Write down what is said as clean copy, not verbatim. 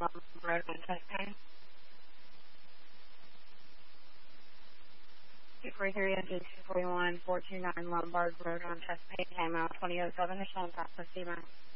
Road on chest pain. 243 engine 241, 429 Lombard Road on chest pain, came out 2007, Michelle, Southwest Seabound.